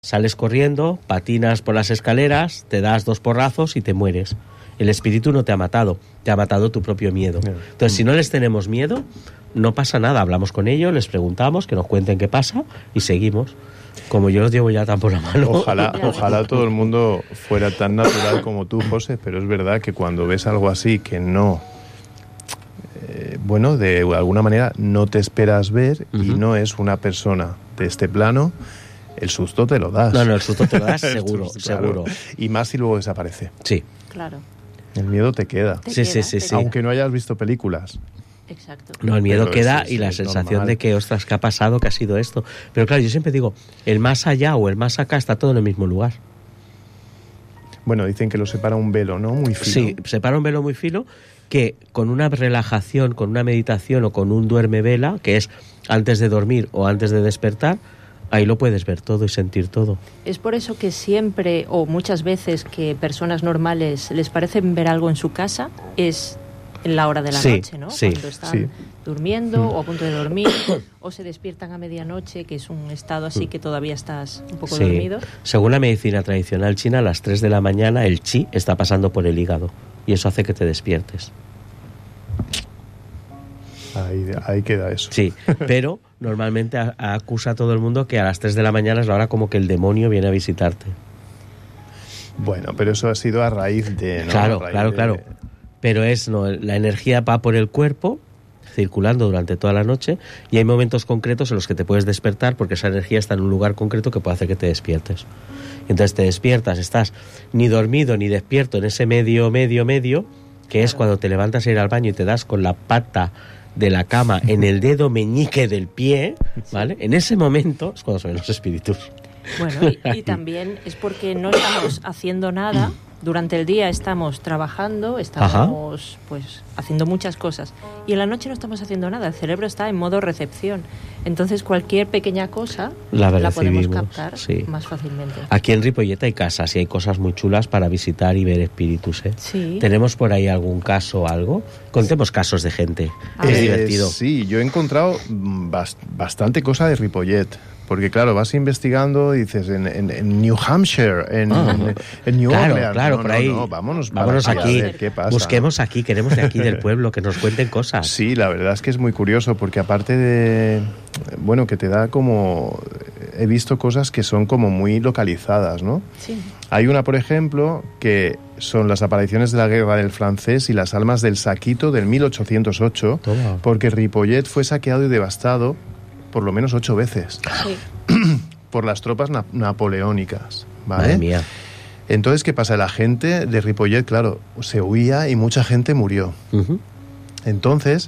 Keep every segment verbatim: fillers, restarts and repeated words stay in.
Sales corriendo, patinas por las escaleras, te das dos porrazos y te mueres. El espíritu no te ha matado, te ha matado tu propio miedo. Entonces, si no les tenemos miedo, no pasa nada. Hablamos con ellos, les preguntamos, que nos cuenten qué pasa y seguimos. Como yo los llevo ya tan por la mano. Ojalá, ojalá todo el mundo fuera tan natural como tú, José, pero es verdad que cuando ves algo así que no... Eh, bueno, de alguna manera no te esperas ver uh-huh. y no es una persona de este plano... El susto te lo das. No, no, el susto te lo das seguro, susto, claro. seguro. Y más si luego desaparece. Sí. Claro. El miedo te queda. Te sí, queda, sí, sí, sí. Aunque no hayas visto películas. Exacto. No, el miedo Pero queda es, y la es sensación normal. de que, ostras, ¿qué ha pasado? ¿Qué ha sido esto? Pero claro, yo siempre digo, el más allá o el más acá está todo en el mismo lugar. Bueno, dicen que lo separa un velo, ¿no? Muy fino. Sí, separa un velo muy fino que con una relajación, con una meditación o con un duerme vela, que es antes de dormir o antes de despertar, ahí lo puedes ver todo y sentir todo. Es por eso que siempre, o muchas veces, que personas normales les parecen ver algo en su casa, es en la hora de la sí, noche, ¿no? Sí, Cuando están sí. durmiendo mm. o a punto de dormir, o se despiertan a medianoche, que es un estado así que todavía estás un poco sí. dormido. Según la medicina tradicional china, a las tres de la mañana el chi está pasando por el hígado y eso hace que te despiertes. Ahí, ahí queda eso. Sí, pero normalmente a, a acusa a todo el mundo que a las tres de la mañana es la hora como que el demonio viene a visitarte. Bueno, pero eso ha sido a raíz de... ¿no? Claro, raíz claro, de... claro. Pero es, no, la energía va por el cuerpo, circulando durante toda la noche, y hay momentos concretos en los que te puedes despertar porque esa energía está en un lugar concreto que puede hacer que te despiertes. Entonces te despiertas, estás ni dormido ni despierto en ese medio, medio, medio, que claro. es cuando te levantas a ir al baño y te das con la pata de la cama en el dedo meñique del pie, ¿vale? En ese momento es cuando se ven los espíritus. Bueno, y, y también es porque no estamos haciendo nada. Durante el día estamos trabajando, estamos Ajá. pues haciendo muchas cosas. Y en la noche no estamos haciendo nada. El cerebro está en modo recepción. Entonces cualquier pequeña cosa la, la podemos captar sí. más fácilmente. Aquí en Ripollet hay casas y hay cosas muy chulas para visitar y ver espíritus, ¿eh? Sí. ¿Tenemos por ahí algún caso o algo? Contemos casos de gente. Es eh, divertido. Sí, yo he encontrado bast- bastante cosa de Ripollet. Porque claro, vas investigando y dices en, en, en New Hampshire, en, ah, en, en New claro, Orleans. Claro, no, por no, ahí. No, vámonos, vámonos para aquí. A ver qué pasa. Busquemos aquí, queremos de aquí del pueblo, que nos cuenten cosas. Sí, la verdad es que es muy curioso, porque aparte de, bueno, que te da como, he visto cosas que son como muy localizadas, ¿no? Sí. Hay una, por ejemplo, que son las apariciones de la Guerra del Francés y las almas del Saquito del mil ochocientos ocho, Toma. Porque Ripollet fue saqueado y devastado por lo menos ocho veces. Sí. Por las tropas na- napoleónicas, ¿vale? Madre mía. Entonces, ¿qué pasa? La gente de Ripollet, claro, se huía y mucha gente murió. Uh-huh. Entonces,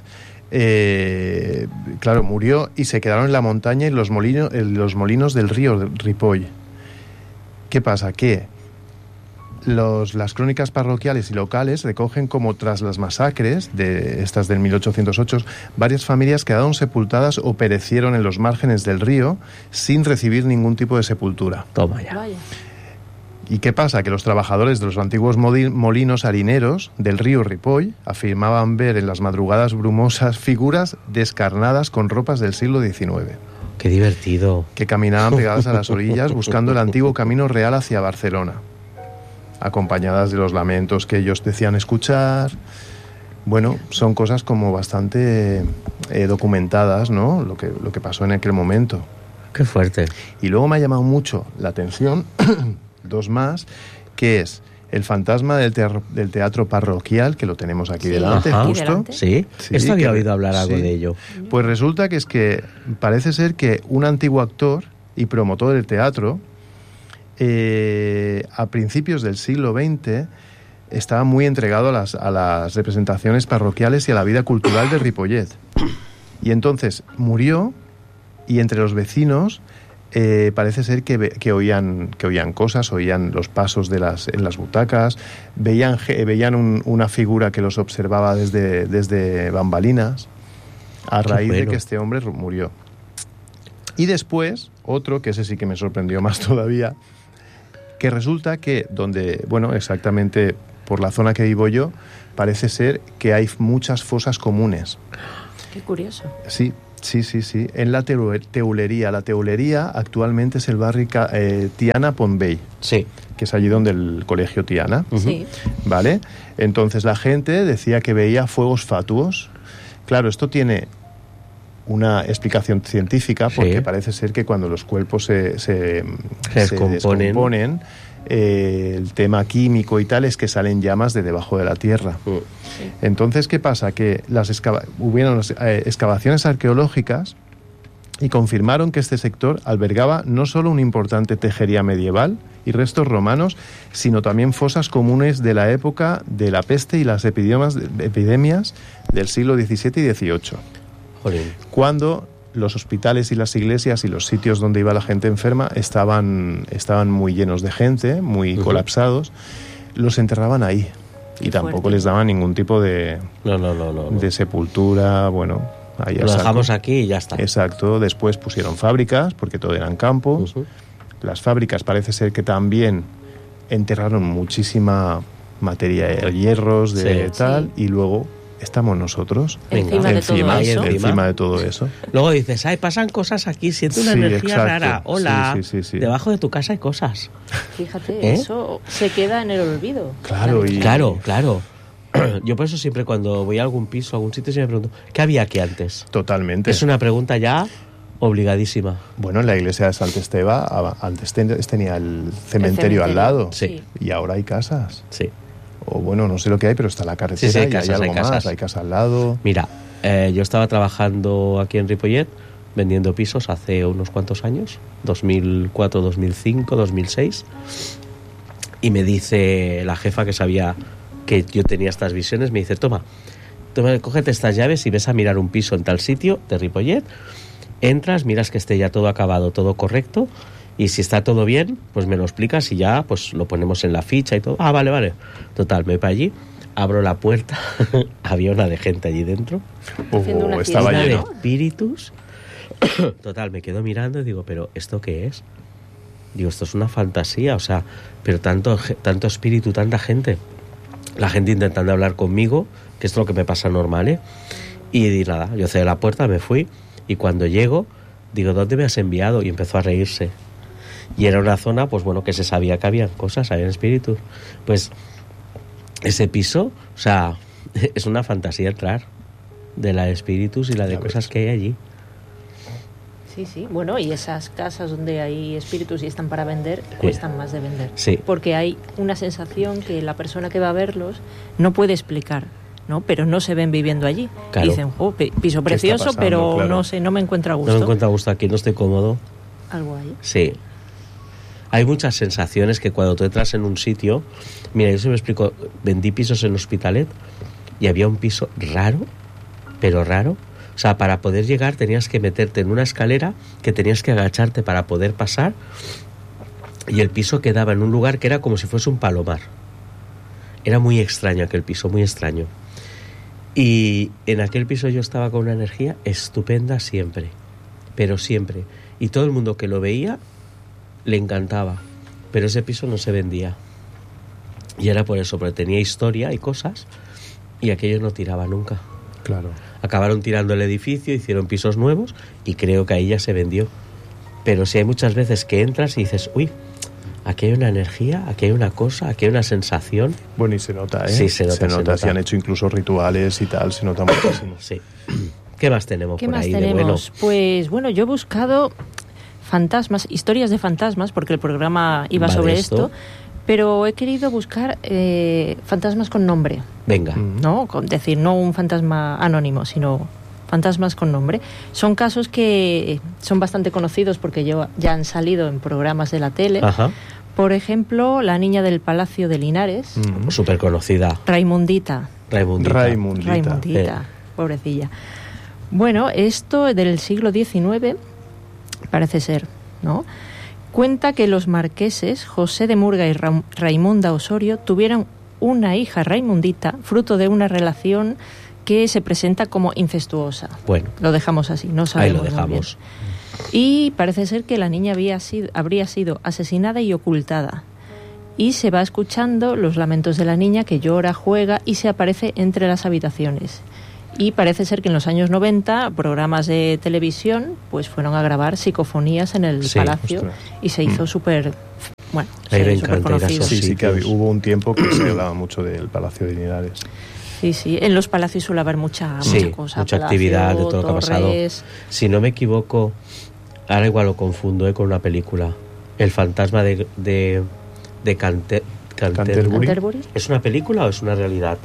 eh, claro, murió y se quedaron en la montaña y los molinos, en los molinos del río Ripoll. ¿Qué pasa? Que los, las crónicas parroquiales y locales recogen como tras las masacres de estas del mil ochocientos ocho, varias familias quedaron sepultadas o perecieron en los márgenes del río sin recibir ningún tipo de sepultura. Toma ya. Vaya. ¿Y qué pasa? Que los trabajadores de los antiguos molinos harineros del río Ripoll afirmaban ver en las madrugadas brumosas figuras descarnadas con ropas del siglo diecinueve. Qué divertido. Que caminaban pegadas a las orillas buscando el antiguo camino real hacia Barcelona, acompañadas de los lamentos que ellos decían escuchar. Bueno, son cosas como bastante eh, documentadas, ¿no? Lo que, lo que pasó en aquel momento. Qué fuerte. Y luego me ha llamado mucho la atención dos más, que es el fantasma del, teatro, del teatro parroquial, que lo tenemos aquí sí, delante, ajá. justo. ¿Delante? ¿Sí? Sí, Esto había que, oído hablar algo sí. de ello. Pues resulta que es que parece ser que un antiguo actor y promotor del teatro, eh, a principios del siglo veinte, estaba muy entregado a las, a las representaciones parroquiales y a la vida cultural de Ripollet. Y entonces murió, y entre los vecinos eh, parece ser que, que, oían, que oían cosas, oían los pasos de las, en las butacas, veían, veían un, una figura que los observaba desde, desde bambalinas, a raíz bueno. de que este hombre murió. Y después, otro, que ese sí que me sorprendió más todavía, que resulta que donde, bueno, exactamente por la zona que vivo yo, parece ser que hay muchas fosas comunes. Qué curioso. Sí, Sí, sí, sí. En la Teulería. La Teulería actualmente es el barrio eh, Tiana Pombey. Sí. Que es allí donde el colegio Tiana. Sí. ¿Vale? Entonces la gente decía que veía fuegos fatuos. Claro, esto tiene una explicación científica porque sí. parece ser que cuando los cuerpos se, se, se, se descomponen, descomponen eh, el tema químico y tal es que salen llamas de debajo de la tierra. Sí. Entonces, ¿qué pasa? Que las excava- hubieron las, eh, excavaciones arqueológicas y confirmaron que este sector albergaba no solo una importante tejería medieval y restos romanos, sino también fosas comunes de la época de la peste y las epidemias, epidemias del siglo diecisiete y dieciocho. Jolín. Cuando los hospitales y las iglesias y los sitios donde iba la gente enferma estaban, estaban muy llenos de gente, muy uh-huh. colapsados, los enterraban ahí. Y tampoco fuerte. Les daban ningún tipo de, no, no, no, no, no. de sepultura, bueno... Ahí lo dejamos aquí y ya está. Exacto. Después pusieron fábricas, porque todo eran campos. Uh-huh. Las fábricas parece ser que también enterraron muchísima materia, hierros, de sí. tal, sí. y luego estamos nosotros. Encima, de, encima, todo eso. encima de todo eso. Luego dices, ay, pasan cosas aquí, siento una sí, energía exacto. rara. Hola, sí, sí, sí, sí. debajo de tu casa hay cosas. Fíjate, ¿Eh? eso se queda en el olvido. Claro, y... claro, claro. Yo por eso siempre cuando voy a algún piso, a algún sitio, siempre me pregunto, ¿qué había aquí antes? Totalmente. Es una pregunta ya obligadísima. Bueno, en la iglesia de Santa Esteba antes tenía el cementerio, el cementerio al lado. Sí. Y ahora hay casas. Sí. O bueno, no sé lo que hay, pero está la carretera sí, sí, hay y casas, hay algo hay casas. más, hay casa al lado. Mira, eh, yo estaba trabajando aquí en Ripollet, vendiendo pisos hace unos cuantos años, dos mil cuatro, dos mil cinco, dos mil seis, y me dice la jefa que sabía que yo tenía estas visiones, me dice, toma, toma, cógete estas llaves y ves a mirar un piso en tal sitio de Ripollet, entras, miras que esté ya todo acabado, todo correcto, y si está todo bien, pues me lo explicas y ya pues lo ponemos en la ficha y todo. Ah, vale, vale. Total, me voy para allí, abro la puerta, había una de gente allí dentro, uh, estaba lleno lleno de espíritus. Total, me quedo mirando y digo, pero ¿esto qué es? Digo, esto es una fantasía, o sea, pero tanto, tanto espíritu, tanta gente. La gente intentando hablar conmigo, que es lo que me pasa normal, ¿eh? Y, y nada, yo cerré la puerta, me fui, y cuando llego, digo, ¿dónde me has enviado? Y empezó a reírse. Y era una zona, pues bueno, que se sabía que había cosas, había espíritus. Pues ese piso, o sea, es una fantasía entrar de la de espíritus y la de cosas que hay allí. Sí, sí. Bueno, y esas casas donde hay espíritus y están para vender, cuestan sí. más de vender. Sí. Porque hay una sensación que la persona que va a verlos no puede explicar, ¿no? Pero no se ven viviendo allí. Claro. Dicen, oh, piso precioso, pasando, pero claro. no sé, no me encuentro a gusto. No me encuentro a gusto aquí, no estoy cómodo. Algo ahí. Sí. Hay muchas sensaciones que cuando tú entras en un sitio... Mira, yo se me explico, vendí pisos en Hospitalet y había un piso raro, pero raro. O sea, para poder llegar tenías que meterte en una escalera que tenías que agacharte para poder pasar, y el piso quedaba en un lugar que era como si fuese un palomar. Era muy extraño aquel piso, muy extraño. Y en aquel piso yo estaba con una energía estupenda siempre, pero siempre. Y todo el mundo que lo veía le encantaba, pero ese piso no se vendía. Y era por eso, porque tenía historia y cosas, y aquello no tiraba nunca. Claro. Acabaron tirando el edificio, hicieron pisos nuevos y creo que ahí ya se vendió. Pero sí hay muchas veces que entras y dices, uy, aquí hay una energía, aquí hay una cosa, aquí hay una sensación. Bueno, y se nota, ¿eh? Sí, se nota. Se nota, se, nota. se han hecho incluso rituales y tal, se nota muchísimo. Sí. ¿Qué más tenemos ¿Qué por más ahí tenemos? de bueno? Pues bueno, yo he buscado fantasmas, historias de fantasmas, porque el programa iba ¿Vale sobre esto? esto, pero he querido buscar eh, fantasmas con nombre. Venga. ¿No? Es decir, no un fantasma anónimo, sino fantasmas con nombre. Son casos que son bastante conocidos porque ya han salido en programas de la tele. Ajá. Por ejemplo, la niña del Palacio de Linares. Mm. Súper conocida. Raimundita. Raimundita. Raimundita. Raimundita, eh. pobrecilla. Bueno, esto del siglo diecinueve, parece ser, ¿no? Cuenta que los marqueses José de Murga y Ra- Raimunda Osorio tuvieron una hija Raimundita, fruto de una relación que se presenta como incestuosa. Bueno. Lo dejamos así, no sabemos. Ahí lo dejamos. Y parece ser que la niña había sido, habría sido asesinada y ocultada. Y se va escuchando los lamentos de la niña que llora, juega y se aparece entre las habitaciones. Y parece ser que en los años noventa programas de televisión pues fueron a grabar psicofonías en el sí, palacio ostras. y se hizo súper, bueno, Ahí me súper encanta ir a conocido. esos Sí, sí que sitios. hab- hubo un tiempo que se hablaba mucho del Palacio de Linares. Sí, sí, en los palacios suele haber mucha, Sí, mucha cosa. mucha palacio, actividad de todo lo que ha pasado. torres. Si no me equivoco, ahora igual lo confundo eh, con una película. El fantasma de, de, de Cante- Canter- Canterbury. Canterbury. ¿Es una película o es una realidad?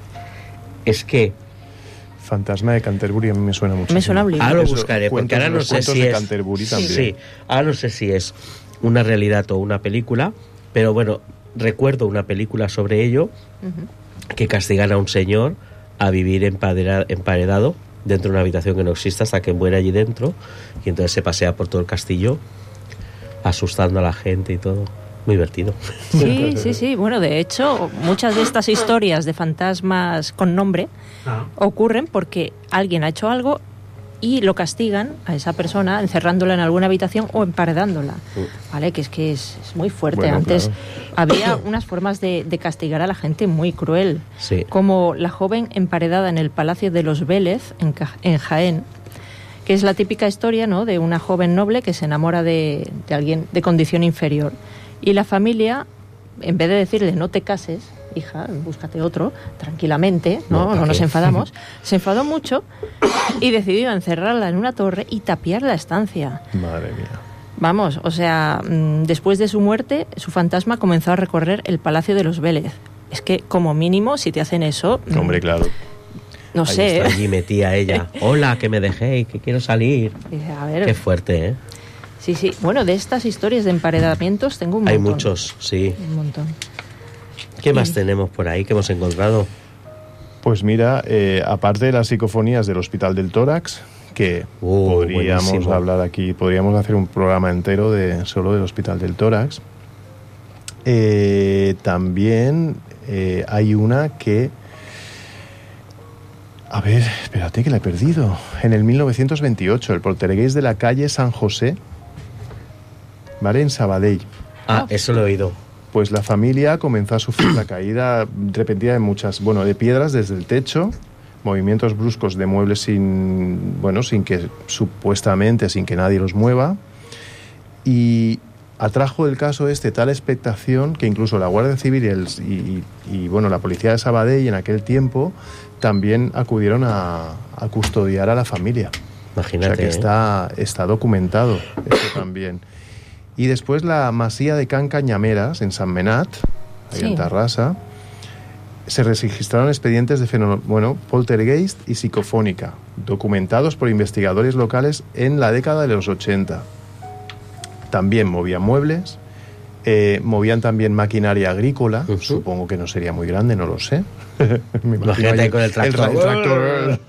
Es que Fantasma de Canterbury a mí me suena mucho. Me suena un libro. ahora lo Eso, buscaré, porque cuentos ahora de no los sé cuentos si de es... Canterbury también. Sí, ahora no sé si es una realidad o una película, pero bueno, recuerdo una película sobre ello, Ujú. que castigan a un señor a vivir empadera- emparedado dentro de una habitación que no existe hasta que muere allí dentro, y entonces se pasea por todo el castillo asustando a la gente y todo. Muy divertido. Sí, sí, sí. Bueno, de hecho, muchas de estas historias de fantasmas con nombre ocurren porque alguien ha hecho algo y lo castigan a esa persona encerrándola en alguna habitación o emparedándola. ¿Vale? Que es que es, es muy fuerte. Bueno, Antes claro. había unas formas de, de castigar a la gente muy cruel. Sí. Como la joven emparedada en el Palacio de los Vélez, en, Ca- en Jaén, que es la típica historia, ¿no?, de una joven noble que se enamora de, de alguien de condición inferior. Y la familia, en vez de decirle no te cases, hija, búscate otro, tranquilamente, no, No, no, ¿para nos qué? enfadamos, se enfadó mucho y decidió encerrarla en una torre y tapiar la estancia. Madre mía. Vamos, o sea, mm, después de su muerte, su fantasma comenzó a recorrer el Palacio de los Vélez. Es que, como mínimo, si te hacen eso, mm, Hombre, claro. no Ahí sé. está, allí metía ella. Hola, que me dejéis, que quiero salir. Dice, a ver, Qué fuerte, ¿eh? sí, sí. Bueno, de estas historias de emparedamientos tengo un Hay montón. muchos, sí. Un montón. ¿Qué más Y- tenemos por ahí que hemos encontrado? Pues mira, eh, aparte de las psicofonías del Hospital del Tórax, que Uh, podríamos buenísimo. hablar aquí, podríamos hacer un programa entero de solo del Hospital del Tórax, eh, también eh, hay una que... A ver, espérate que la he perdido. En el mil novecientos veintiocho, el poltergeist de la calle San José, ¿vale? En Sabadell. Ah, eso lo he oído. Pues la familia comenzó a sufrir la caída repentina de muchas, bueno, de piedras desde el techo, movimientos bruscos de muebles sin, bueno, sin que supuestamente, sin que nadie los mueva, y atrajo el caso este tal expectación que incluso la Guardia Civil y, el, y, y, bueno, la policía de Sabadell en aquel tiempo también acudieron a, a custodiar a la familia. Imagínate. O sea que ¿eh? está, está documentado esto también. Y después la masía de Can Cañameras, en San Menat, ahí Sí. en Tarrasa, se registraron expedientes de fenómeno, bueno, poltergeist y psicofónica, documentados por investigadores locales en la década de los ochenta. También movían muebles, eh, movían también maquinaria agrícola, Uh-huh. supongo que no sería muy grande, no lo sé. Me imagino Imagínate ahí con el tractor. el tractor.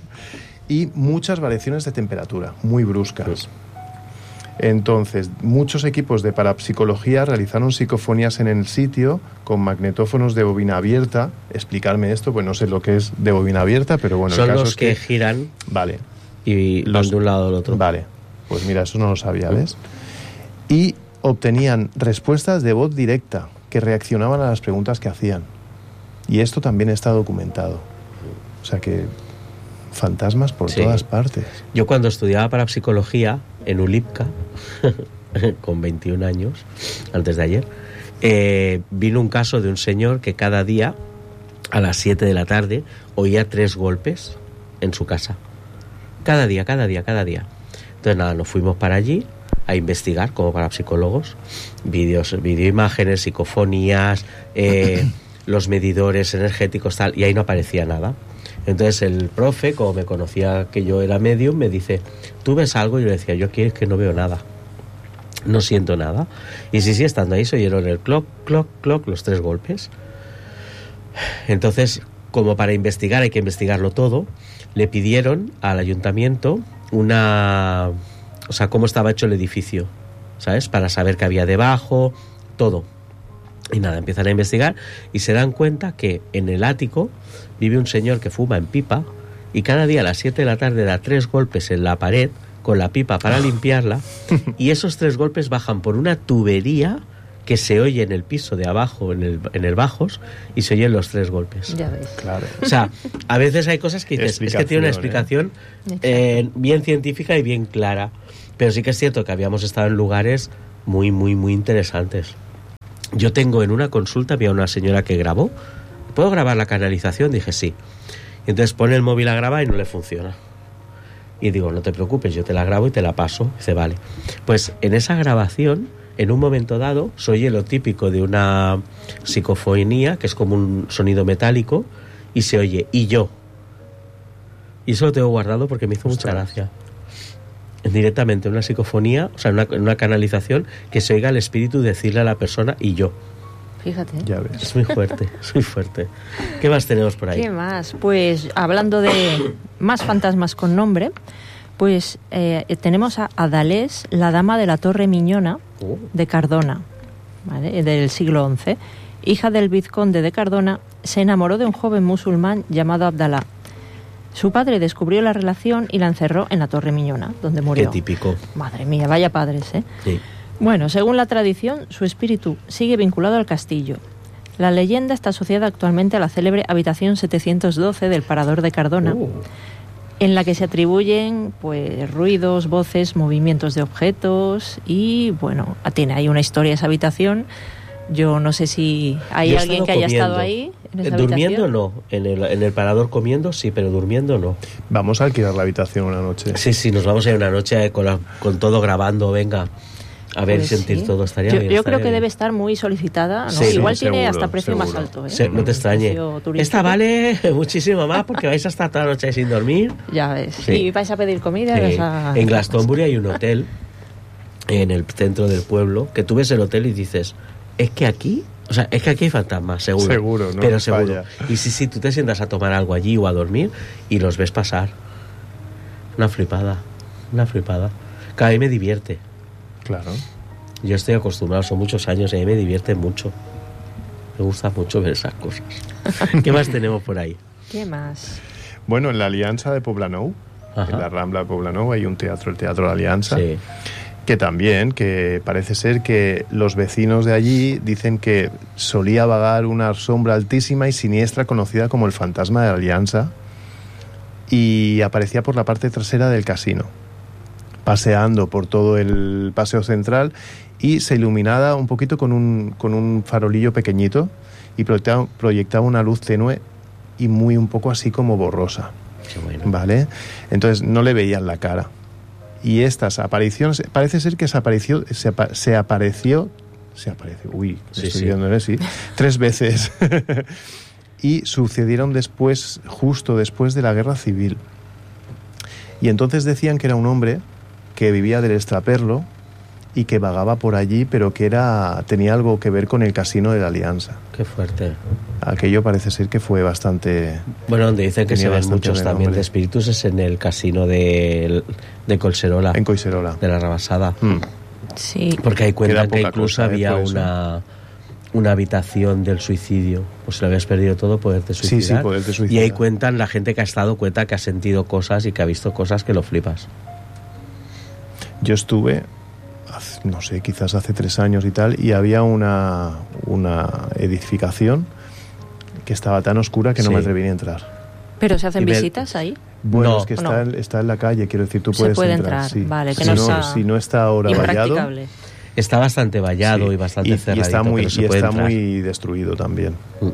Y muchas variaciones de temperatura, muy bruscas. Entonces, muchos equipos de parapsicología realizaron psicofonías en el sitio con magnetófonos de bobina abierta. Explicarme esto, pues no sé lo que es de bobina abierta, pero bueno, Son el caso los es que, que... giran Vale, y Los- van de un lado al otro. vale. Pues mira, eso no lo sabía, ¿ves? Y obtenían respuestas de voz directa que reaccionaban a las preguntas que hacían. Y esto también está documentado. O sea que fantasmas por Sí. todas partes. Yo cuando estudiaba parapsicología en Ulipca, con veintiún años, antes de ayer, eh, vino un caso de un señor que cada día, a las siete de la tarde, oía tres golpes en su casa. Cada día, cada día, cada día. Entonces nada, nos fuimos para allí a investigar como parapsicólogos, vídeos, videoimágenes, psicofonías, eh, los medidores energéticos, tal, y ahí no aparecía nada. Entonces el profe, como me conocía que yo era medium, me dice, ¿tú ves algo? Y yo le decía, yo aquí es que no veo nada, no siento nada. Y sí, sí, estando ahí se oyeron el cloc, cloc, cloc, los tres golpes. Entonces, como para investigar hay que investigarlo todo, le pidieron al ayuntamiento una... O sea, cómo estaba hecho el edificio, ¿sabes? Para saber qué había debajo, todo. Y nada, empiezan a investigar y se dan cuenta que en el ático vive un señor que fuma en pipa y cada día a las siete de la tarde da tres golpes en la pared con la pipa para limpiarla y esos tres golpes bajan por una tubería que se oye en el piso de abajo, en el, en el bajos, y se oyen los tres golpes. Ya ves. Claro. O sea, a veces hay cosas que dices, es que tiene una explicación ¿eh? eh, bien científica y bien clara. Pero sí que es cierto que habíamos estado en lugares muy, muy, muy interesantes. Yo tengo en una consulta, había una señora que grabó. ¿Puedo grabar la canalización? Dije, sí. Y entonces pone el móvil a grabar y no le funciona. Y digo, no te preocupes, yo te la grabo y te la paso. Dice, vale. Pues en esa grabación, en un momento dado, se oye lo típico de una psicofonía, que es como un sonido metálico, y se oye, y yo. Y eso lo tengo guardado porque me hizo Ostras. mucha gracia. Directamente una psicofonía, o sea, una, una canalización, que se oiga el espíritu decirle a la persona, y yo. Fíjate. Ya ves. Es muy fuerte, es muy fuerte. ¿Qué más tenemos por ahí? ¿Qué más? Pues hablando de más fantasmas con nombre, pues eh, tenemos a Adalés, la dama de la Torre Miñona de Cardona, ¿vale? Del siglo once. Hija del vizconde de Cardona, se enamoró de un joven musulmán llamado Abdalá. Su padre descubrió la relación y la encerró en la Torre Miñona, donde murió. Qué típico. Madre mía, vaya padres, ¿eh? Sí. Bueno, según la tradición, su espíritu sigue vinculado al castillo. La leyenda está asociada actualmente a la célebre habitación setecientos doce del Parador de Cardona, uh. en la que se atribuyen pues ruidos, voces, movimientos de objetos y, bueno, tiene ahí una historia esa habitación. Yo no sé si hay Yo alguien que comiendo. haya estado ahí en esa Durmiendo habitación. no, en el, en el Parador comiendo sí, pero durmiendo no. Vamos a alquilar la habitación una noche. Sí, sí, nos vamos a ir una noche con, la, con todo grabando, venga. A ver, pues sentir sí. todo, estaría yo, bien. Yo estaría creo que bien. debe estar muy solicitada, ¿no? Sí, Igual sí, tiene seguro, hasta precio seguro. más alto, ¿eh? Sí, no te extrañe. Esta vale muchísimo más porque vais a estar toda la noche sin dormir. Ya ves. Sí. Y vais a pedir comida. Sí. Vais a... En Glastonbury hay un hotel en el centro del pueblo que tú ves el hotel y dices, es que aquí... O sea, es que aquí hay fantasmas, seguro. Seguro, ¿no? Pero seguro. Vaya. Y sí, sí, tú te sientas a tomar algo allí o a dormir y los ves pasar. Una flipada. Una flipada. Cada vez me divierte. Claro. Yo estoy acostumbrado, son muchos años y a mí me divierte mucho. Me gusta mucho ver esas cosas. ¿Qué más tenemos por ahí? ¿Qué más? Bueno, en la Alianza de Poblenou, Ajá. en la Rambla de Poblenou, hay un teatro, el Teatro de la Alianza. Sí. Que también, que parece ser que los vecinos de allí dicen que solía vagar una sombra altísima y siniestra conocida como el fantasma de la Alianza y aparecía por la parte trasera del casino, paseando por todo el paseo central y se iluminaba un poquito con un, con un farolillo pequeñito y proyectaba, proyectaba una luz tenue y muy un poco así como borrosa. Qué bueno. ¿Vale? Entonces no le veían la cara. Y estas apariciones, parece ser que se apareció, se, apa, se apareció, se apareció, uy, sí, estoy sí. viéndole, sí, tres veces. Y sucedieron después, justo después de la Guerra Civil. Y entonces decían que era un hombre que vivía del extraperlo y que vagaba por allí, pero que era tenía algo que ver con el casino de la Alianza. Qué fuerte. Aquello parece ser que fue bastante... Bueno, donde dicen que se ven muchos también de espíritus es en el casino de, de Collserola. En Collserola. De la Rabassada. Mm. Sí. Porque ahí cuentan que incluso cosa, había ¿eh? una, una habitación del suicidio. Pues si lo habías perdido todo, poderte suicidar. Sí, sí, poderte suicidar. Y ahí cuentan la gente que ha estado cuenta que ha sentido cosas y que ha visto cosas que lo flipas. Yo estuve... no sé, quizás hace tres años y tal, y había una, una edificación que estaba tan oscura que no sí. me atreví a entrar. ¿Pero se hacen ver... visitas ahí? Bueno, no, es que no. está, está en la calle, quiero decir, tú se puedes puede entrar. entrar, Sí. vale, que si, no, no, está si no está ahora vallado... Está bastante vallado sí. y bastante y, cerradito, y está muy, pero se y puede está entrar. muy destruido también.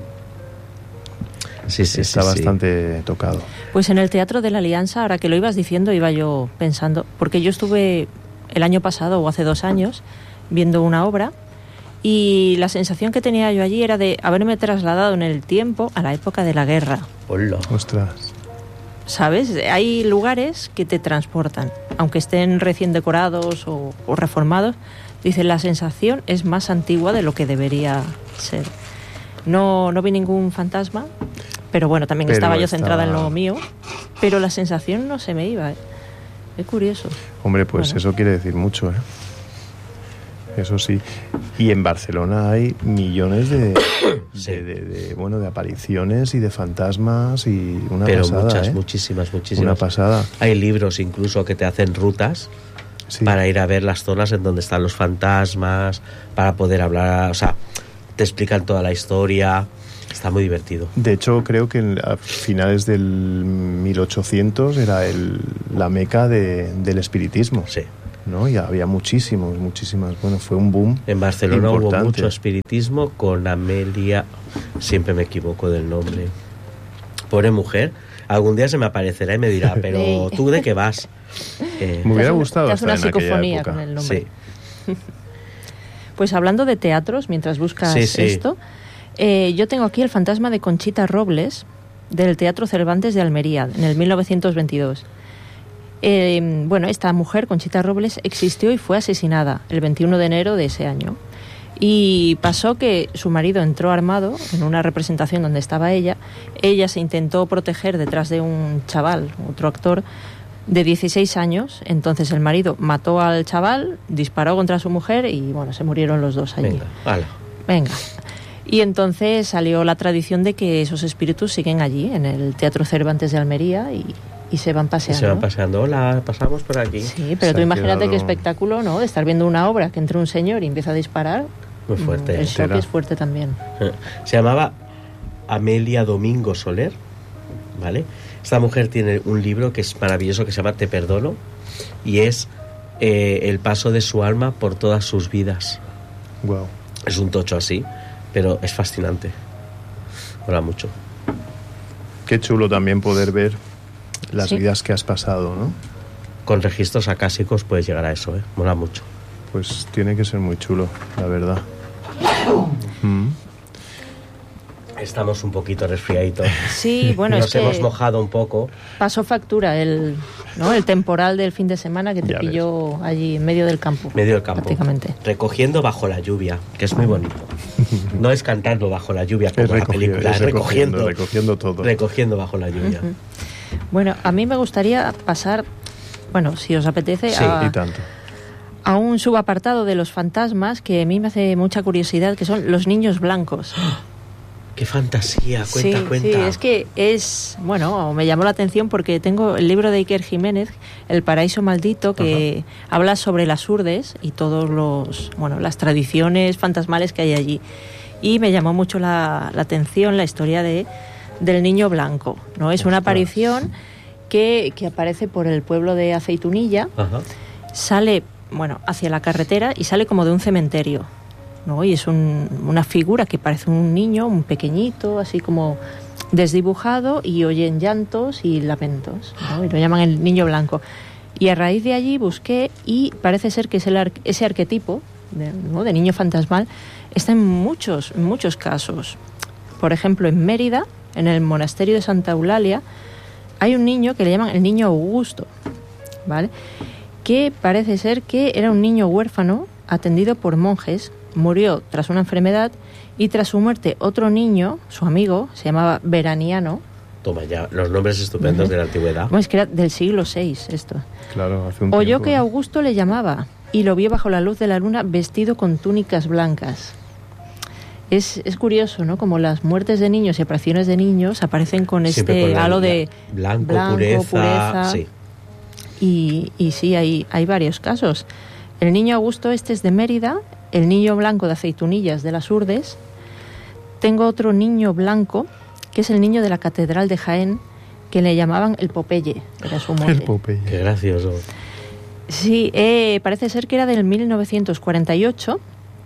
Sí, sí, está sí, bastante sí. tocado. Pues en el Teatro de la Alianza, ahora que lo ibas diciendo, iba yo pensando, porque yo estuve el año pasado o hace dos años viendo una obra y la sensación que tenía yo allí era de haberme trasladado en el tiempo a la época de la guerra. Hola. Ostras. ¿Sabes? Hay lugares que te transportan, aunque estén recién decorados o, o reformados. Dice, la sensación es más antigua de lo que debería ser. No, no vi ningún fantasma, pero bueno, también pero estaba yo estaba... centrada en lo mío, pero la sensación no se me iba. ¿eh? Es curioso. Hombre, pues bueno. eso quiere decir mucho, ¿eh? Eso sí. Y en Barcelona hay millones de, sí. de, de, de bueno de apariciones y de fantasmas y una Pero pasada, muchas, ¿eh? muchísimas, muchísimas. Una pasada. Hay libros incluso que te hacen rutas Sí. Para ir a ver las zonas en donde están los fantasmas, para poder hablar, o sea, te explican toda la historia, está muy divertido. De hecho, creo que en- a finales del mil ochocientos era el, la meca de- del espiritismo, Sí. ¿no? Y había muchísimos, muchísimas, bueno, fue un boom. En Barcelona hubo importante. mucho espiritismo con Amelia, siempre me equivoco del nombre. Pobre mujer, algún día se me aparecerá y me dirá, pero Sí. ¿tú de qué vas? Eh, Me hubiera Te hace- gustado te hace estar una en aquella psicofonía época. con el nombre. sí, Pues hablando de teatros, mientras buscas Sí, sí. esto, eh, yo tengo aquí el fantasma de Conchita Robles del Teatro Cervantes de Almería, en el mil novecientos veintidós. Eh, bueno, esta mujer, Conchita Robles, existió y fue asesinada el veintiuno de enero de ese año. Y pasó que su marido entró armado en una representación donde estaba ella. Ella se intentó proteger detrás de un chaval, otro actor, de dieciséis años. Entonces el marido mató al chaval, disparó contra su mujer y bueno, se murieron los dos allí. venga, hala. Venga. Y entonces salió la tradición de que esos espíritus siguen allí, en el Teatro Cervantes de Almería, y, y se van Y paseando. se van paseando, hola, pasamos por aquí. Sí, pero Se tú ha imagínate quedado- qué espectáculo, ¿no? De estar viendo una obra que entra un señor y empieza a disparar. Muy fuerte. Mm, El shock Entera. es fuerte también. Se llamaba Amelia Domingo Soler, ¿vale? Esta mujer tiene un libro que es maravilloso que se llama Te perdono y es eh, el paso de su alma por todas sus vidas. Wow. Es un tocho así, pero es fascinante. Mola mucho. Qué chulo también poder ver las Sí. vidas que has pasado, ¿no? Con registros acásicos puedes llegar a eso, ¿eh? Mola mucho. Pues tiene que ser muy chulo, la verdad. Mm. Estamos un poquito resfriaditos. Sí, bueno, Nos es que hemos mojado un poco. pasó factura el, ¿no? el temporal del fin de semana que te Ya ves. pilló allí en medio del campo. Medio del campo. Prácticamente. Recogiendo bajo la lluvia, que es muy bonito. No es cantando bajo la lluvia como Es la recogiendo, película, es es recogiendo, recogiendo, recogiendo todo. recogiendo bajo la lluvia. Ujú. Bueno, a mí me gustaría pasar, bueno, si os apetece, Sí, a, Y tanto. a un subapartado de los fantasmas que a mí me hace mucha curiosidad, que son los niños blancos. ¡Qué fantasía! Cuenta, sí, cuenta. sí, es que es, bueno, me llamó la atención porque tengo el libro de Iker Jiménez, El paraíso maldito, que habla sobre las urdes y todos los, bueno, las tradiciones fantasmales que hay allí. Y me llamó mucho la, la atención la historia de del niño blanco, ¿no? Es una Ostras. aparición que, que aparece por el pueblo de Aceitunilla, Ajá. sale, bueno, hacia la carretera y sale como de un cementerio, ¿no? Y es un- una figura que parece un niño, un pequeñito, así como desdibujado, y oyen llantos y lamentos, ¿no? Y lo llaman el niño blanco. Y a raíz de allí busqué y parece ser que es el ar- ese arquetipo de, ¿no? de niño fantasmal está en muchos, en muchos casos. Por ejemplo, en Mérida, en el monasterio de Santa Eulalia, hay un niño que le llaman el niño Augusto, ¿vale? Que parece ser que era un niño huérfano atendido por monjes, murió tras una enfermedad y tras su muerte otro niño, su amigo, se llamaba Veraniano. Toma ya, los nombres estupendos Ujú. de la antigüedad. Bueno, es que era del siglo seis esto. Claro, hace un Oyó tiempo. que Augusto le llamaba y lo vio bajo la luz de la luna vestido con túnicas blancas. Es, es curioso, ¿no? Como las muertes de niños y apariciones de niños aparecen con Siempre este con la- halo de la- blanco, blanco, pureza, pureza. sí. Y, y sí, hay, hay varios casos. El niño Augusto este es de Mérida, el niño blanco de Aceitunillas de las Urdes. Tengo otro niño blanco, que es el niño de la Catedral de Jaén, que le llamaban el Popeye, era su mote. El Popeye. Qué gracioso. Sí, eh, parece ser que era del mil novecientos cuarenta y ocho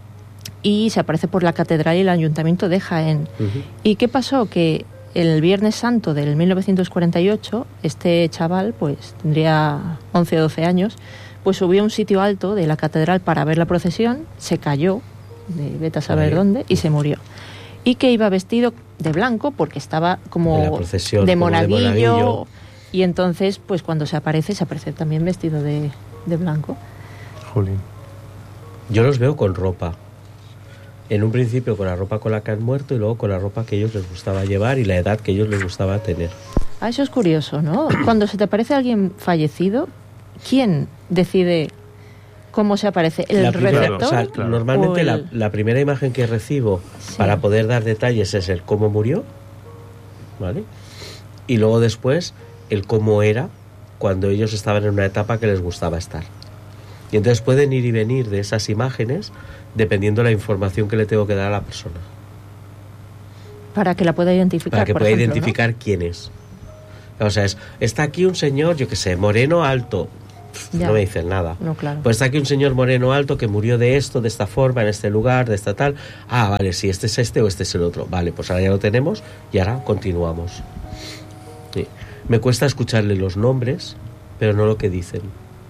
y se aparece por la Catedral y el Ayuntamiento de Jaén. Ujú. ¿Y qué pasó? Que el Viernes Santo del mil novecientos cuarenta y ocho, este chaval, pues tendría once o doce años, pues subió a un sitio alto de la catedral para ver la procesión, se cayó, de vete a saber Ahí. dónde, y se murió. Y que iba vestido de blanco porque estaba como En la procesión, de como de monaguillo, monaguillo. y entonces, pues cuando se aparece, se aparece también vestido de, de blanco. Jolín. Yo los veo con ropa. En un principio con la ropa con la que han muerto y luego con la ropa que a ellos les gustaba llevar y la edad que a ellos les gustaba tener. Ah, eso es curioso, ¿no? Cuando se te aparece alguien fallecido, ¿quién decide cómo se aparece? ¿El La primera- receptor? o sea, Claro. normalmente o la, el- la primera imagen que recibo Sí. para poder dar detalles es el cómo murió, ¿vale? Y luego después el cómo era cuando ellos estaban en una etapa que les gustaba estar. Y entonces pueden ir y venir de esas imágenes dependiendo de la información que le tengo que dar a la persona. Para que la pueda identificar. Para que por pueda ejemplo, identificar, ¿no?, quién es. O sea, es, está aquí un señor, yo qué sé, moreno alto. Ya. No me dicen nada. No, claro. Pues está aquí un señor moreno alto que murió de esto, de esta forma, en este lugar, de esta tal. Ah, vale, si este es este o este es el otro. Vale, pues ahora ya lo tenemos y ahora continuamos. Sí. Me cuesta escucharle los nombres, pero no lo que dicen.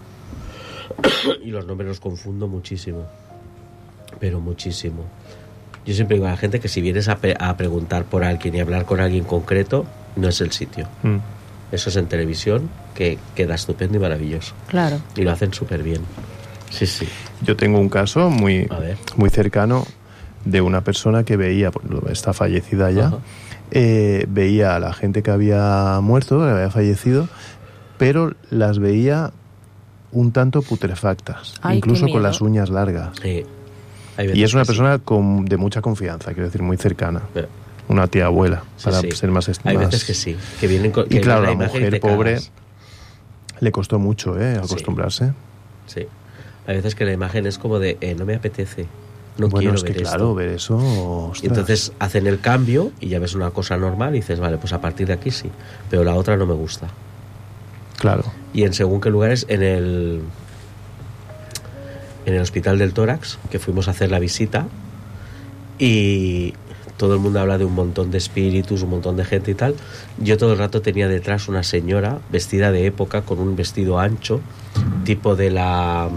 Y los nombres los confundo muchísimo. Pero muchísimo. Yo siempre digo a la gente que si vienes a, pe- a preguntar por alguien y hablar con alguien concreto, no es el sitio. Mm. Eso es en televisión, que queda estupendo y maravilloso. Claro. Y lo hacen súper bien. Sí, sí. Yo tengo un caso muy, A ver. muy cercano de una persona que veía, está fallecida ya, eh, veía a la gente que había muerto, que había fallecido, pero las veía un tanto putrefactas, Ay, incluso qué con miedo. las uñas largas. Sí. Hay veces Y es una que sí. persona con, de mucha confianza, quiero decir, muy cercana. Pero- Una tía abuela, sí, para sí. ser más Hay más- veces que sí, que vienen con... Y que claro, ven la imagen y mujer te pobre cagas. le costó mucho, ¿eh? Acostumbrarse. Sí. Hay veces que la imagen es como de, eh, no me apetece, no bueno, quiero es que ver claro, esto. ver eso. Y ostras. entonces hacen el cambio y ya ves una cosa normal y dices, vale, pues a partir de aquí sí, pero la otra no me gusta. Claro. Y en según qué lugares, en el en el Hospital del Tórax, que fuimos a hacer la visita, y todo el mundo habla de un montón de espíritus, un montón de gente y tal. Yo todo el rato tenía detrás una señora vestida de época con un vestido ancho, tipo de la...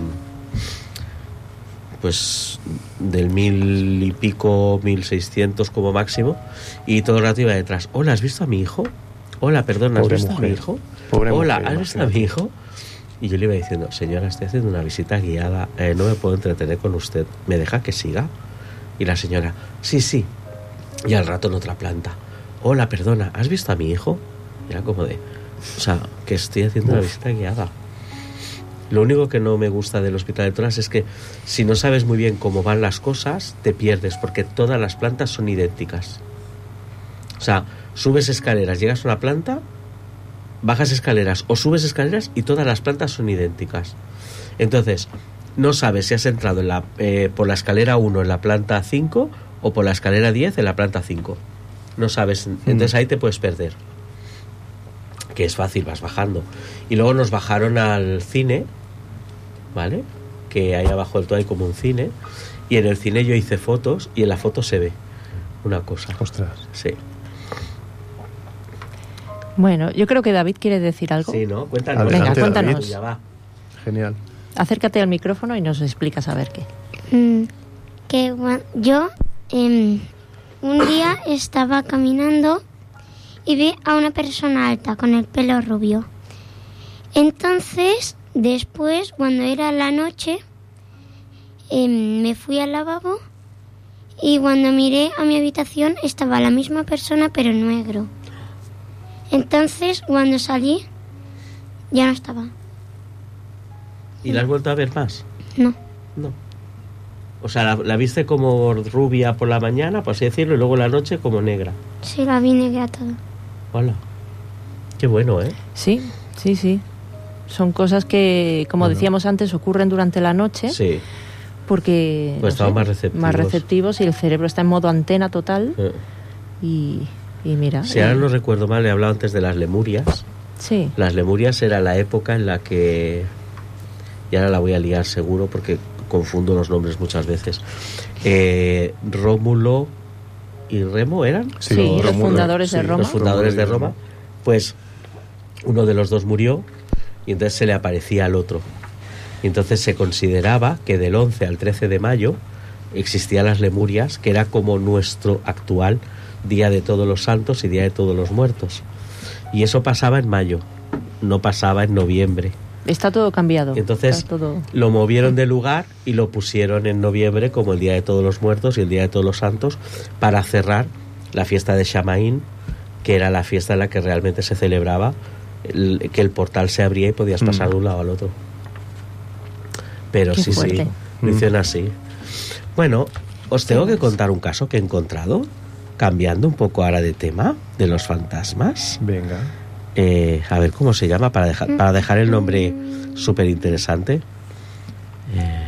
pues del mil y pico, mil seiscientos como máximo, y todo el rato iba detrás. Hola, ¿has visto a mi hijo? Hola, perdona, ¿has Pobre visto mujer. a mi hijo? Pobre Hola, mujer, ¿has visto a mi imagínate. hijo? Y yo le iba diciendo, señora, estoy haciendo una visita guiada, eh, no me puedo entretener con usted, ¿me deja que siga? Y la señora, sí, sí. Y al rato en otra planta, hola, perdona, ¿has visto a mi hijo? Y era como de, o sea, que estoy haciendo una Uf. visita guiada. Lo único que no me gusta del Hospital de Tórax es que si no sabes muy bien cómo van las cosas, te pierdes, porque todas las plantas son idénticas. O sea, subes escaleras, llegas a una planta, bajas escaleras o subes escaleras y todas las plantas son idénticas. Entonces, no sabes si has entrado en la, eh, por la escalera uno en la planta cinco o por la escalera diez en la planta cinco. No sabes, entonces ahí te puedes perder. Que es fácil, vas bajando. Y luego nos bajaron al cine, ¿vale? Que ahí abajo del todo hay como un cine. Y en el cine yo hice fotos y en la foto se ve una cosa. Ostras. Sí. Bueno, yo creo que David quiere decir algo. Sí, ¿no? Cuéntanos. Adelante, Venga, cuéntanos. David. Ya va. Genial. Acércate al micrófono y nos explicas a ver qué. Mm, que gua- yo em, un día estaba caminando y vi a una persona alta con el pelo rubio. Entonces, después, cuando era la noche, em, me fui al lavabo y cuando miré a mi habitación estaba la misma persona pero en negro. Entonces, cuando salí, ya no estaba. ¿Y la has vuelto a ver más? No. No. O sea, la, la viste como rubia por la mañana, por así decirlo, y luego la noche como negra. Sí, la vi negra toda. Hola. Qué bueno, ¿eh? Sí, sí, sí. Son cosas que, como Bueno. decíamos antes, ocurren durante la noche. Sí. Porque Pues no estaban sé, más receptivos. más receptivos y el cerebro está en modo antena total. Eh. Y, y mira. Si ahora eh, no recuerdo mal, he hablado antes de las lemurias. Sí, Las lemurias era la época en la que... Y ahora la voy a liar seguro porque confundo los nombres muchas veces. Eh, Rómulo y Remo eran. sí, Sí, los Rómulo, fundadores de sí, Roma. Los fundadores de Rómulo y Roma. Remo. Pues uno de los dos murió y entonces se le aparecía al otro. Y entonces se consideraba que del once al trece de mayo existían las Lemurias, que era como nuestro actual Día de Todos los Santos y Día de Todos los Muertos. Y eso pasaba en mayo, no pasaba en noviembre. Está todo cambiado. Y entonces Está todo... lo movieron de lugar y lo pusieron en noviembre como el Día de Todos los Muertos y el Día de Todos los Santos para cerrar la fiesta de Shamaín, que era la fiesta en la que realmente se celebraba el- que el portal se abría y podías pasar de un lado al otro. Pero Qué sí, fuerte. sí, lo hicieron así. Bueno, os tengo que contar un caso que he encontrado, cambiando un poco ahora de tema, de los fantasmas. Venga. Eh, a ver cómo se llama para dejar, para dejar el nombre súper interesante. Eh...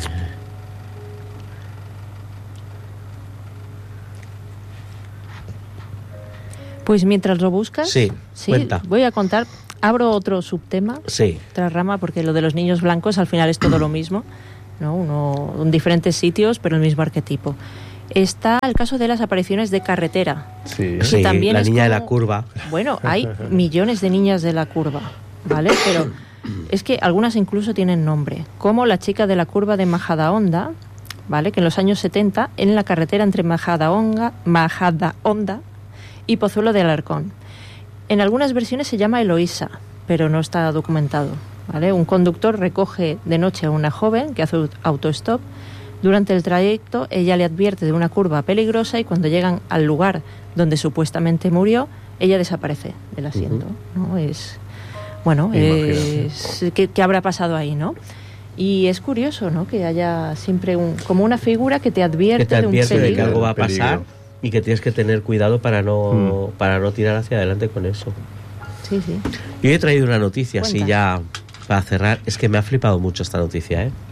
Pues mientras lo buscas, sí, sí, cuenta. Voy a contar, abro otro subtema, sí. otra rama, porque lo de los niños blancos al final es todo lo mismo, ¿no? Uno en diferentes sitios, pero el mismo arquetipo. Está el caso de las apariciones de carretera. Sí, sí también la es niña como, de la curva. Bueno, hay millones de niñas de la curva, ¿vale? Pero es que algunas incluso tienen nombre, como la chica de la curva de Majadahonda, ¿vale? Que en los años setenta, en la carretera entre Majadahonda, Majadahonda y Pozuelo de Alarcón. En algunas versiones se llama Eloísa, pero no está documentado, ¿vale? Un conductor recoge de noche a una joven que hace autostop. Durante el trayecto, ella le advierte de una curva peligrosa y cuando llegan al lugar donde supuestamente murió, ella desaparece del asiento, uh-huh. ¿no? Es, bueno, es, ¿qué, ¿qué habrá pasado ahí, no? Y es curioso, ¿no? Que haya siempre un, como una figura que te advierte, que te advierte de un de que algo va a peligro. pasar y que tienes que tener cuidado para no, mm. para no tirar hacia adelante con eso. Sí, sí. Yo he traído una noticia, Cuenta. así ya para cerrar. Es que me ha flipado mucho esta noticia, ¿eh?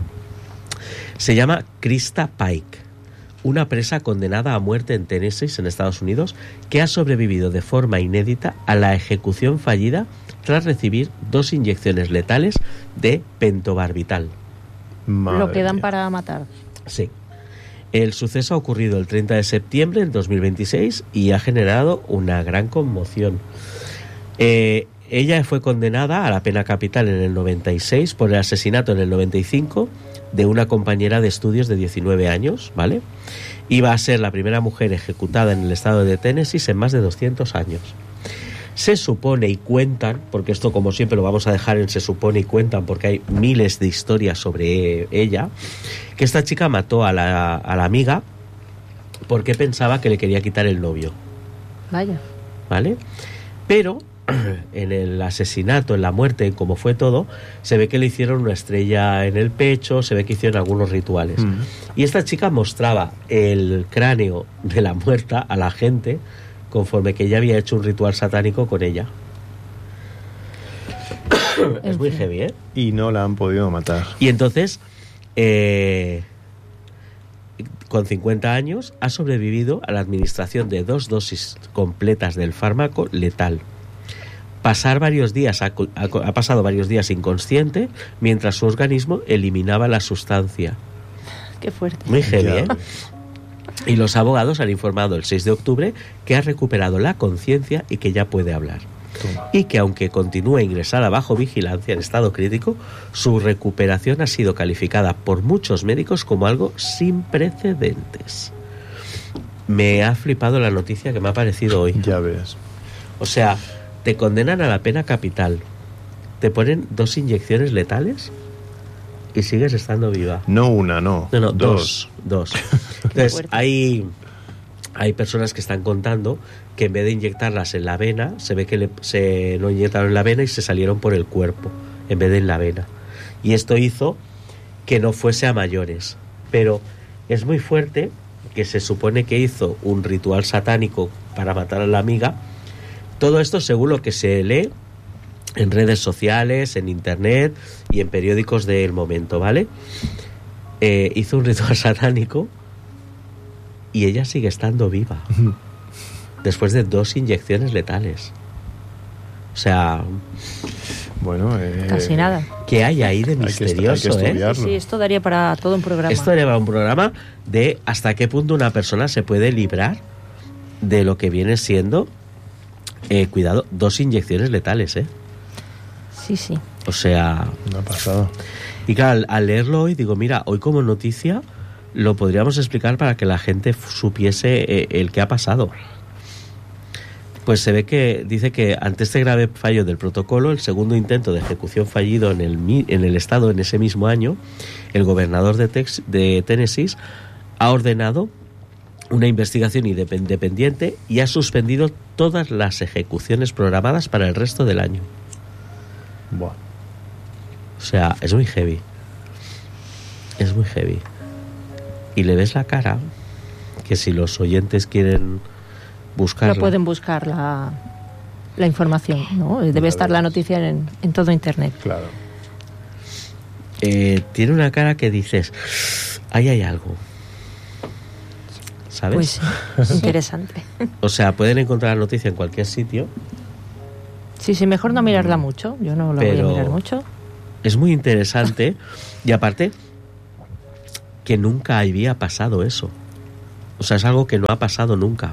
Se llama Krista Pike, una presa condenada a muerte en Tennessee, en Estados Unidos, que ha sobrevivido de forma inédita a la ejecución fallida tras recibir dos inyecciones letales de pentobarbital. Madre Lo que dan mía. para matar. Sí. El suceso ha ocurrido el treinta de septiembre del dos mil veintiséis y ha generado una gran conmoción. Eh, ella fue condenada a la pena capital en el noventa y seis por el asesinato en el noventa y cinco de una compañera de estudios de diecinueve años, ¿vale? Iba a ser la primera mujer ejecutada en el estado de Tennessee en más de doscientos años. Se supone y cuentan, porque esto como siempre lo vamos a dejar en se supone y cuentan porque hay miles de historias sobre ella, que esta chica mató a la, a la amiga porque pensaba que le quería quitar el novio. Vaya. ¿Vale? Pero en el asesinato, en la muerte, como fue todo, se ve que le hicieron una estrella en el pecho, se ve que hicieron algunos rituales. Mm. Y esta chica mostraba el cráneo de la muerta a la gente conforme que ella había hecho un ritual satánico con ella. Es muy heavy, ¿eh? Y no la han podido matar. Y entonces, eh, con cincuenta años, ha sobrevivido a la administración de dos dosis completas del fármaco letal. Pasar varios días, ha, ha pasado varios días inconsciente mientras su organismo eliminaba la sustancia. Qué fuerte. Muy heavy, ¿eh? Y los abogados han informado el seis de octubre que ha recuperado la conciencia y que ya puede hablar. Toma. Y que aunque continúe ingresada bajo vigilancia en estado crítico, su recuperación ha sido calificada por muchos médicos como algo sin precedentes. Me ha flipado la noticia que me ha aparecido hoy. Ya ves. O sea, te condenan a la pena capital, te ponen dos inyecciones letales y sigues estando viva. No una, no. No, no, dos. Dos. dos. Entonces, hay, hay personas que están contando que en vez de inyectarlas en la vena, se ve que le, se lo inyectaron en la vena y se salieron por el cuerpo, en vez de en la vena. Y esto hizo que no fuese a mayores. Pero es muy fuerte que se supone que hizo un ritual satánico para matar a la amiga. Todo esto según lo que se lee en redes sociales, en internet y en periódicos del momento, ¿vale? Eh, hizo un ritual satánico y ella sigue estando viva después de dos inyecciones letales. O sea, bueno, eh, casi nada. ¿Qué hay ahí de misterioso? Hay que, hay que ¿eh? Sí, esto daría para todo un programa. Esto daría para un programa de hasta qué punto una persona se puede librar de lo que viene siendo, eh, cuidado, dos inyecciones letales, ¿eh? Sí, sí. O sea, no ha pasado. Y claro, al, al leerlo hoy digo, mira, hoy como noticia lo podríamos explicar para que la gente supiese eh, el que ha pasado. Pues se ve que dice que ante este grave fallo del protocolo, el segundo intento de ejecución fallido en el, en el estado en ese mismo año, el gobernador de, Tex, de Tennessee ha ordenado una investigación independiente y ha suspendido todas las ejecuciones programadas para el resto del año. Buah. O sea, es muy heavy. Es muy heavy. Y le ves la cara, que si los oyentes quieren buscarla... No pueden buscar la, la información, ¿no? Debe estar la noticia en, en todo internet. Claro. eh, tiene una cara que dices, ahí hay algo. ¿Sabes? Pues interesante. O sea, pueden encontrar la noticia en cualquier sitio. Sí, sí, mejor no mirarla mucho. Yo no la Pero voy a mirar mucho. Es muy interesante. Y aparte, que nunca había pasado eso. O sea, es algo que no ha pasado nunca.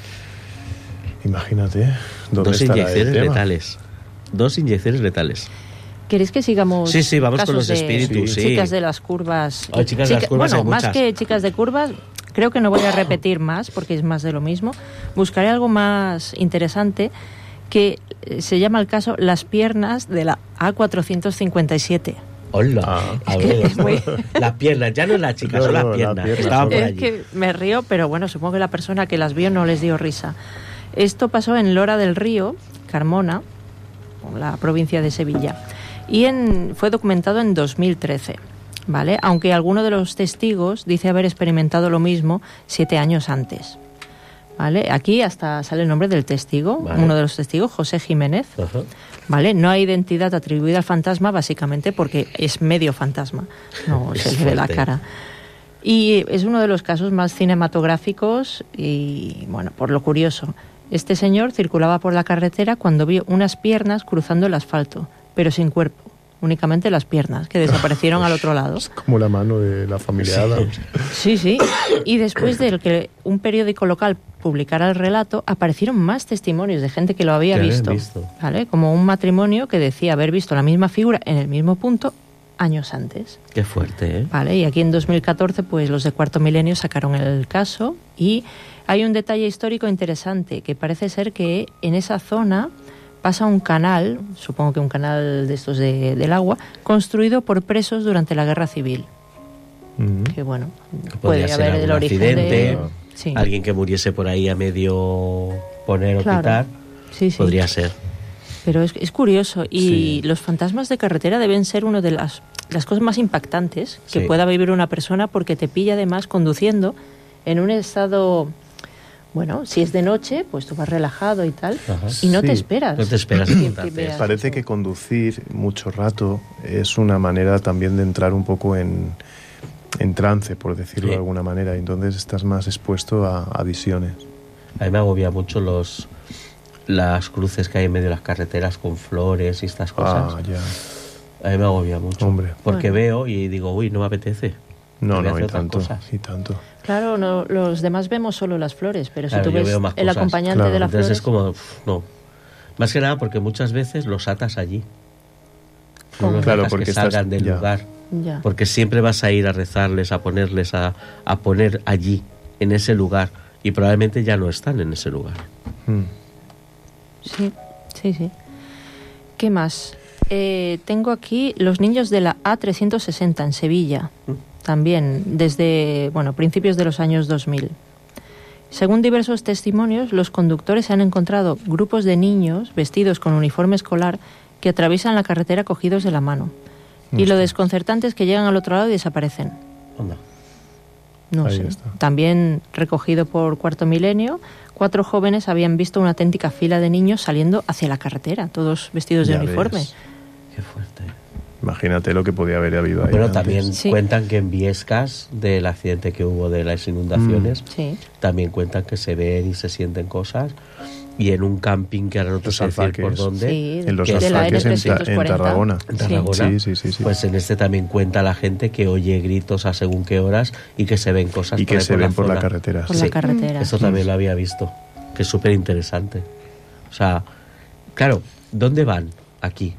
Imagínate. ¿Dónde Dos estará el inyecciones tema? letales. Dos inyecciones letales. ¿Queréis que sigamos? Sí, sí, vamos con casos los de espíritus, sí. Chicas de las curvas. Ay, chicas de las curvas bueno, hay más muchas. que chicas de curvas, creo que no voy a repetir más porque es más de lo mismo. Buscaré algo más interesante que se llama el caso Las piernas de la A cuatrocientos cincuenta y siete. Hola, Ah. a Es que ver, es muy- las piernas, ya no es la chica, No, son las no, las piernas. piernas, Estaban por Es allí. que me río, pero bueno, supongo que la persona que las vio no les dio risa. Esto pasó en Lora del Río, Carmona, la provincia de Sevilla, y en, fue documentado en dos mil trece, ¿vale? Aunque alguno de los testigos dice haber experimentado lo mismo siete años antes, ¿vale? Aquí hasta sale el nombre del testigo, Vale. uno de los testigos, José Jiménez, Ajá. ¿vale? No hay identidad atribuida al fantasma, básicamente porque es medio fantasma, no Es se le ve la fuerte. cara. Y es uno de los casos más cinematográficos y, bueno, por lo curioso. Este señor circulaba por la carretera cuando vio unas piernas cruzando el asfalto, pero sin cuerpo, únicamente las piernas, que desaparecieron al otro lado. Es como la mano de la familia Adams. Sí, sí. Y después de que un periódico local publicara el relato, aparecieron más testimonios de gente que lo había Que habían visto, visto. ¿vale? Como un matrimonio que decía haber visto la misma figura en el mismo punto años antes. Qué fuerte, ¿eh? Vale, y aquí en dos mil catorce pues los de Cuarto Milenio sacaron el caso y hay un detalle histórico interesante que parece ser que en esa zona pasa un canal, supongo que un canal de estos de, del agua, construido por presos durante la Guerra Civil. Mm. Que bueno, Que podría puede ser haber algún el origen accidente, de... Sí. alguien que muriese por ahí a medio poner o Claro. quitar. Sí, sí. Podría ser. Pero es, es curioso y Sí. los fantasmas de carretera deben ser una de las, las cosas más impactantes que Sí. pueda vivir una persona porque te pilla además conduciendo en un estado, bueno, si es de noche, pues tú vas relajado y tal, Ajá. y no Sí. te esperas. No te esperas que- que encontrarte veas eso. Parece eso. que conducir mucho rato es una manera también de entrar un poco en, en trance, por decirlo Sí. de alguna manera. Y entonces estás más expuesto a, a visiones. A mí me agobia mucho los las cruces que hay en medio de las carreteras con flores y estas cosas. Ah, ya. A mí me agobia mucho. Hombre. Porque Bueno. veo y digo, uy, no me apetece. No, Voy a no, hacer y otras tanto, cosas. y tanto. Claro, no, los demás vemos solo las flores, pero Claro, si tú yo ves veo más el cosas. acompañante Claro, de las Entonces flores... es como, uf, no. Más que nada porque muchas veces los atas allí. No ¿Cómo? los Claro, dejas porque que estás- salgan del ya. lugar. Ya. Porque siempre vas a ir a rezarles, a ponerles, a, a poner allí, en ese lugar. Y probablemente ya no están en ese lugar. Mm. Sí, sí, sí. ¿Qué más? Eh, tengo aquí los niños de la A trescientos sesenta en Sevilla, también desde, bueno, principios de los años dos mil. Según diversos testimonios, los conductores han encontrado grupos de niños vestidos con uniforme escolar que atraviesan la carretera cogidos de la mano. Y lo desconcertante es que llegan al otro lado y desaparecen. Onda. No Ahí sé. está. También recogido por Cuarto Milenio, cuatro jóvenes habían visto una auténtica fila de niños saliendo hacia la carretera, todos vestidos de Ya uniforme. ves. Qué fuerte. Imagínate lo que podía haber habido ahí. Bueno, antes. también Sí. cuentan que en Viescas, del accidente que hubo de las inundaciones, Sí. también cuentan que se ven y se sienten cosas. Y en un camping que ahora no te Los sé decir por alfaques. dónde, Sí, En los que de la alfaques en, N Ta- trescientos en cuarenta. Tarragona. en Sí. Tarragona, Sí, sí, sí, sí. pues en este también cuenta la gente que oye gritos a según qué horas y que se ven cosas Y por que ahí se ven por la zona. carretera. Por sí. la carretera. Eso también lo había visto, que es súper interesante. O sea, claro, ¿dónde van? Aquí.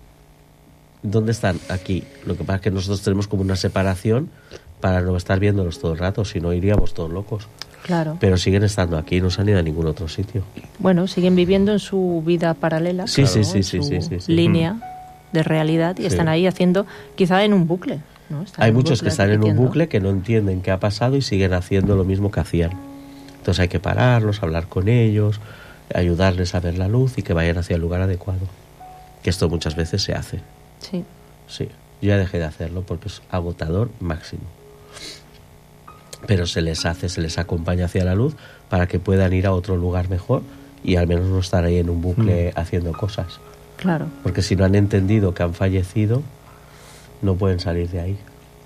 ¿Dónde están? Aquí. Lo que pasa es que nosotros tenemos como una separación para no estar viéndolos todo el rato, si no iríamos todos locos. Claro. Pero siguen estando aquí, no se han ido a ningún otro sitio. Bueno, siguen viviendo en su vida paralela. Sí, claro, sí, sí, en sí, su sí, sí, sí. línea de realidad y Sí. están ahí haciendo, quizá en un bucle. ¿no? Están Hay en un muchos que bucle están en un repitiendo. bucle que no entienden qué ha pasado y siguen haciendo lo mismo que hacían. Entonces hay que pararlos, hablar con ellos, ayudarles a ver la luz y que vayan hacia el lugar adecuado. Que esto muchas veces se hace. Sí. Sí, yo ya dejé de hacerlo porque es agotador máximo. Pero se les hace, se les acompaña hacia la luz para que puedan ir a otro lugar mejor y al menos no estar ahí en un bucle haciendo cosas. Claro. Porque si no han entendido que han fallecido, no pueden salir de ahí.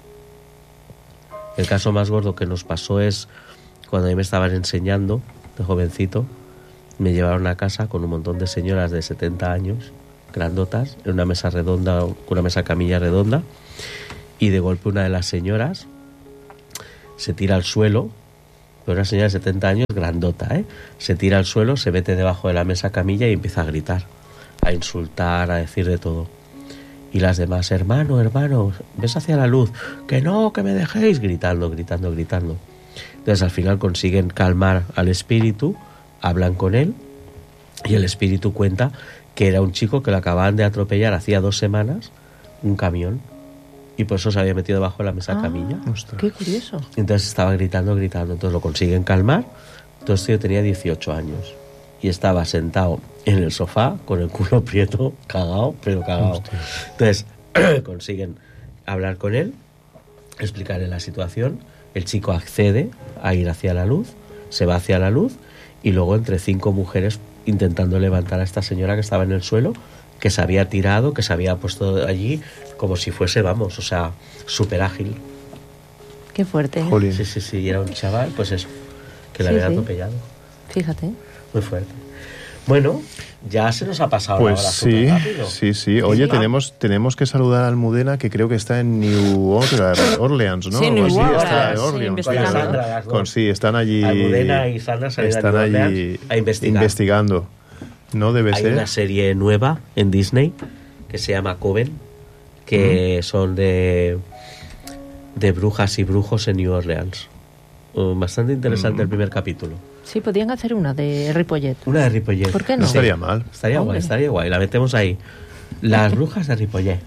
El caso más gordo que nos pasó es cuando a mí me estaban enseñando, de jovencito, me llevaron a casa con un montón de señoras de setenta años, grandotas, en una mesa redonda, una mesa camilla redonda, y de golpe una de las señoras se tira al suelo, una señora de setenta años, grandota, ¿eh? Se tira al suelo, se mete debajo de la mesa camilla y empieza a gritar, a insultar, a decir de todo. Y las demás, hermano, hermano, ves hacia la luz, que no, que me dejéis, gritando, gritando, gritando. Entonces al final consiguen calmar al espíritu, hablan con él, y el espíritu cuenta que era un chico que lo acababan de atropellar hacía dos semanas, un camión, y por eso se había metido debajo de la mesa Ah, camilla. qué curioso. Entonces estaba gritando, gritando, entonces lo consiguen calmar. Entonces yo tenía dieciocho años y estaba sentado en el sofá con el culo prieto, cagado, pero cagado. Hostia. Entonces consiguen hablar con él, explicarle la situación, el chico accede a ir hacia la luz, se va hacia la luz y luego entre cinco mujeres intentando levantar a esta señora que estaba en el suelo, que se había tirado, que se había puesto allí como si fuese, vamos, o sea, súper ágil. Qué fuerte. ¿eh? Jolín. Sí, sí, sí, y era un chaval, pues eso, que le Sí, había sí. atropellado. Fíjate. Muy fuerte. Bueno, ya se nos ha pasado Pues la hora sí, súper rápido. sí, sí. Oye, Sí. tenemos, tenemos que saludar a Almudena, que creo que está en New Orleans, Orleans, ¿no? Sí, Algo New así, Orleans, está en sí, Orleans. investigando. Con Sandra, las dos. Con- sí, están allí. Almudena y Sandra salieron están a New allí Orleans a investigar. investigando. No debe Hay ser. una serie nueva en Disney que se llama Coven, que son de, de brujas y brujos en New Orleans. Uh, Bastante interesante Mm. el primer capítulo. Sí, podían hacer una de Ripollet. Una de Ripollet. ¿Por qué No no? estaría mal. Estaría Hombre. guay, estaría guay. La metemos ahí. Las brujas de Ripollet.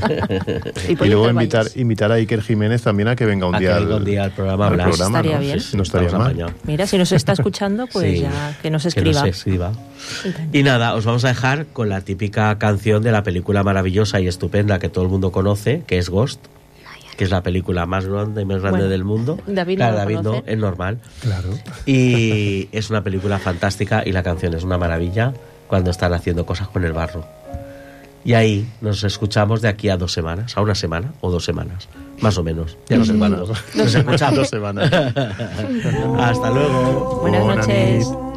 Y luego invitar, invitar a Iker Jiménez también a que venga un A que día venga al, un día al programa a al hablar. programa, Estaría ¿no? bien. Sí, sí, no estaría Estamos mal. apañados. Mira, si nos está escuchando, pues Sí. ya que nos Que escriba. nos escriba. Y tanto. Y nada, os vamos a dejar con la típica canción de la película maravillosa y estupenda que todo el mundo conoce, que es Ghost, que es la película más grande, más grande Bueno, del mundo. David no Claro, lo David no, conoce. es normal. Claro. Y es una película fantástica y la canción es una maravilla cuando están haciendo cosas con el barro. Y ahí nos escuchamos de aquí a dos semanas, a una semana o dos semanas, más o menos. Ya no sé cuándo. Nos escuchamos. Dos semanas. Hasta luego. Buenas Buena noches. nit.